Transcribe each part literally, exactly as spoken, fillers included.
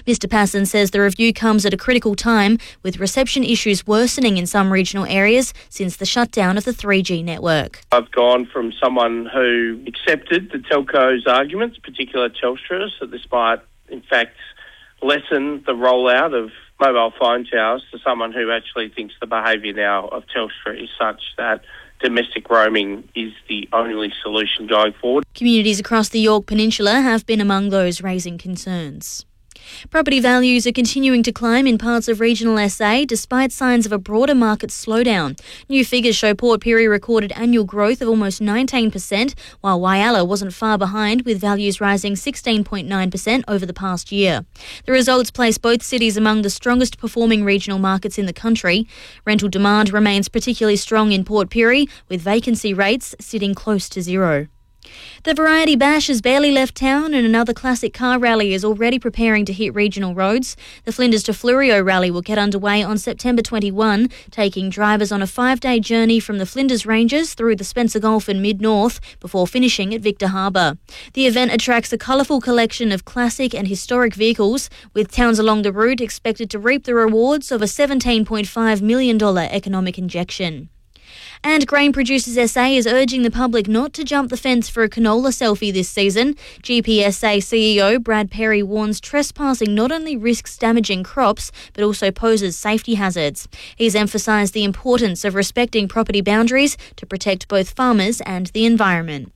Mister Passon says the review comes at a critical time, with reception issues worsening in some regional areas since the shutdown of the three G network. I've gone from someone who accepted the telco's arguments, particularly Telstra's, that this might in fact lessen the rollout of mobile phone towers, to someone who actually thinks the behaviour now of Telstra is such that domestic roaming is the only solution going forward. Communities across the Yorke Peninsula have been among those raising concerns. Property values are continuing to climb in parts of regional S A despite signs of a broader market slowdown. New figures show Port Pirie recorded annual growth of almost nineteen percent, while Whyalla wasn't far behind, with values rising sixteen point nine percent over the past year. The results place both cities among the strongest performing regional markets in the country. Rental demand remains particularly strong in Port Pirie, with vacancy rates sitting close to zero. The Variety Bash has barely left town, and another classic car rally is already preparing to hit regional roads. The Flinders to Fleurieu rally will get underway on September twenty-first, taking drivers on a five-day journey from the Flinders Ranges through the Spencer Gulf and Mid-North before finishing at Victor Harbour. The event attracts a colourful collection of classic and historic vehicles, with towns along the route expected to reap the rewards of a seventeen point five million dollars economic injection. And Grain Producers S A is urging the public not to jump the fence for a canola selfie this season. G P S A C E O Brad Perry warns trespassing not only risks damaging crops, but also poses safety hazards. He's emphasised the importance of respecting property boundaries to protect both farmers and the environment.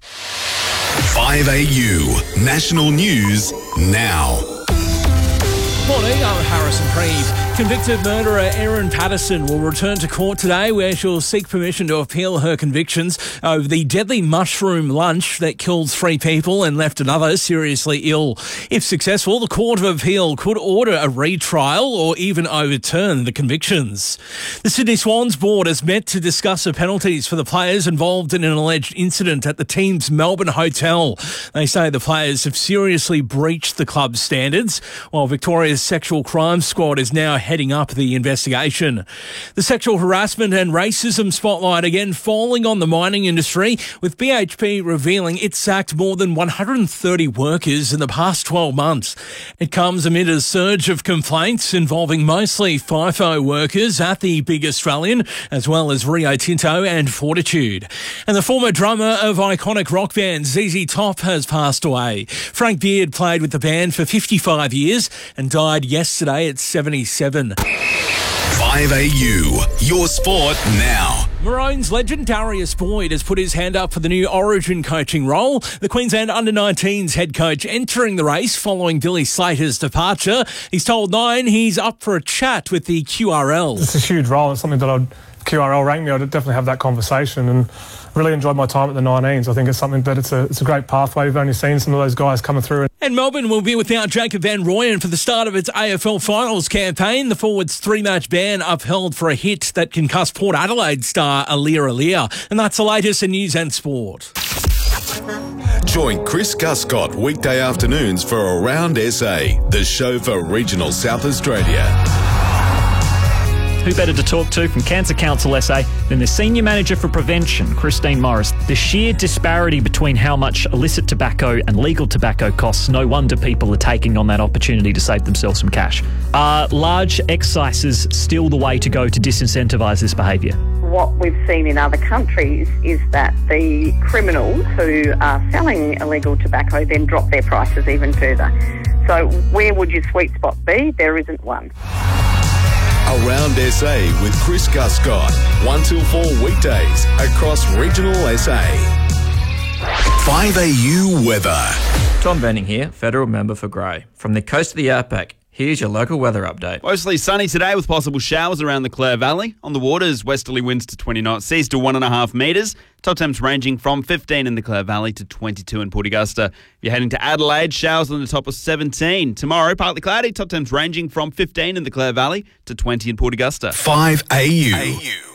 five A U National News now. Morning, I'm Harrison Preeve. Convicted murderer Erin Patterson will return to court today, where she'll seek permission to appeal her convictions over the deadly mushroom lunch that killed three people and left another seriously ill. If successful, the Court of Appeal could order a retrial or even overturn the convictions. The Sydney Swans board has met to discuss the penalties for the players involved in an alleged incident at the team's Melbourne hotel. They say the players have seriously breached the club's standards, while Victoria's Sexual Crime Squad is now heading up the investigation. The sexual harassment and racism spotlight again falling on the mining industry, with B H P revealing it sacked more than one hundred thirty workers in the past twelve months. It comes amid a surge of complaints involving mostly FIFO workers at the big Australian, as well as Rio Tinto and Fortitude. And the former drummer of iconic rock band Z Z Top has passed away. Frank Beard played with the band for fifty-five years and died yesterday at seventy-seven. five A U, your sport now. Maroons legend Darius Boyd has put his hand up for the new Origin coaching role. The Queensland under nineteens head coach entering the race following Billy Slater's departure. He's told Nine he's up for a chat with the Q R L. It's a huge role. It's something that I'd, Q R L ranked me, I'd definitely have that conversation, and really enjoyed my time at the nineteens. I think it's something that it's a, it's a great pathway. We've only seen some of those guys coming through. And Melbourne will be without Jacob van Rooyen for the start of its A F L Finals campaign. The forward's three-match ban upheld for a hit that concussed Port Adelaide star Alir Alir. And that's the latest in news and sport. Join Chris Guscott weekday afternoons for Around S A, the show for regional South Australia. Who better to talk to from Cancer Council S A than the Senior Manager for Prevention, Christine Morris. The sheer disparity between how much illicit tobacco and legal tobacco costs, no wonder people are taking on that opportunity to save themselves some cash. Are large excises still the way to go to disincentivise this behaviour? What we've seen in other countries is that the criminals who are selling illegal tobacco then drop their prices even further. So where would your sweet spot be? There isn't one. Around S A with Chris Guscott, one till four weekdays across regional S A. five A U weather. Tom Benning here, Federal Member for Grey. From the coast of the outback, here's your local weather update. Mostly sunny today with possible showers around the Clare Valley. On the waters, westerly winds to twenty knots, seas to one and a half metres. Top temps ranging from fifteen in the Clare Valley to twenty-two in Port Augusta. If you're heading to Adelaide, showers on the top of seventeen. Tomorrow, partly cloudy, top temps ranging from fifteen in the Clare Valley to twenty in Port Augusta. five A U.